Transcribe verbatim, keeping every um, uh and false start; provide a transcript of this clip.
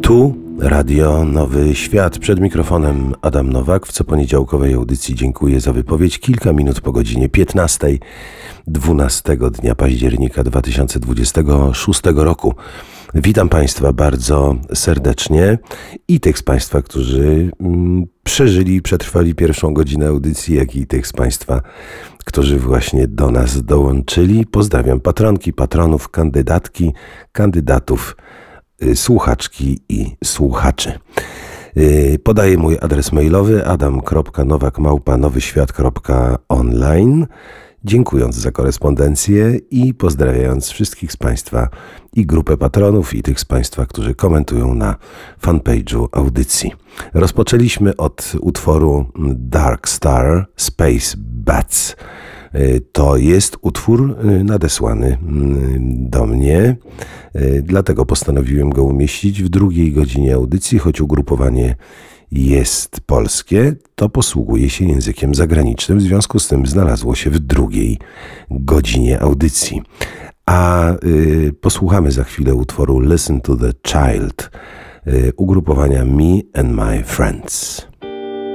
Tu Radio Nowy Świat. Przed mikrofonem Adam Nowak. W coponiedziałkowej audycji dziękuję za wypowiedź. Kilka minut po godzinie piętnastej dwunastego dnia października dwa tysiące dwudziestego szóstego roku. Witam Państwa bardzo serdecznie i tych z Państwa, którzy mm, przeżyli, przetrwali pierwszą godzinę audycji, jak i tych z Państwa, którzy właśnie do nas dołączyli. Pozdrawiam patronki, patronów, kandydatki, kandydatów, y, słuchaczki i słuchaczy. Y, podaję mój adres mailowy adam kropka nowak małpa nowy świat kropka online. Dziękując za korespondencję i pozdrawiając wszystkich z Państwa i grupę patronów i tych z Państwa, którzy komentują na fanpage'u audycji. Rozpoczęliśmy od utworu Dark Star Space Bats. To jest utwór nadesłany do mnie, dlatego postanowiłem go umieścić w drugiej godzinie audycji, choć ugrupowanie jest polskie, to posługuje się językiem zagranicznym, w związku z tym znalazło się w drugiej godzinie audycji. A y, posłuchamy za chwilę utworu Listen to the Child, y, ugrupowania Me and My Friends.